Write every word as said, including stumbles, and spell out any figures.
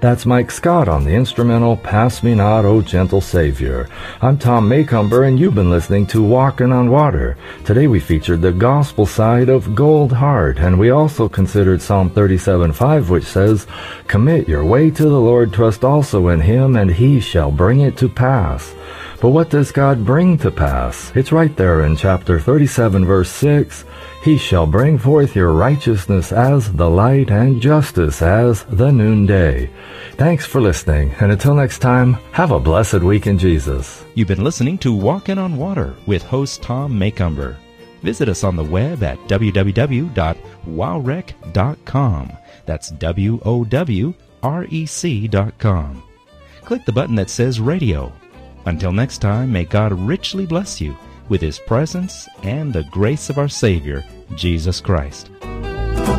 That's Mike Scott on the instrumental Pass Me Not, O Gentle Savior. I'm Tom Maycomber, and you've been listening to Walking on Water. Today we featured the gospel side of Gold Heart, and we also considered Psalm thirty-seven five, which says, "Commit your way to the Lord, trust also in Him, and He shall bring it to pass." But what does God bring to pass? It's right there in chapter thirty-seven, verse six. He shall bring forth your righteousness as the light and justice as the noonday. Thanks for listening, and until next time, have a blessed week in Jesus. You've been listening to Walking on Water with host Tom Maycomber. Visit us on the web at w w w dot wowrec dot com. That's W O W R E C dot com. Click the button that says Radio. Until next time, may God richly bless you with His presence and the grace of our Savior, Jesus Christ.